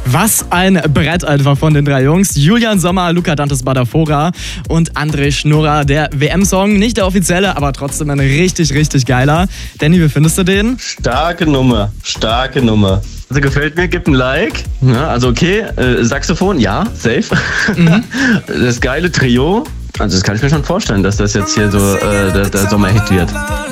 Was ein Brett einfach von den drei Jungs. Julian Sommer, Luca Dantes Badafora und André Schnurrer. Der WM-Song, nicht der offizielle, aber trotzdem ein richtig, richtig geiler. Danny, wie findest du den? Starke Nummer, starke Nummer. Also gefällt mir, gib ein Like. Ja, also okay, Saxophon, ja, safe. Das geile Trio. Also das kann ich mir schon vorstellen, dass das jetzt hier so der Sommerhit wird.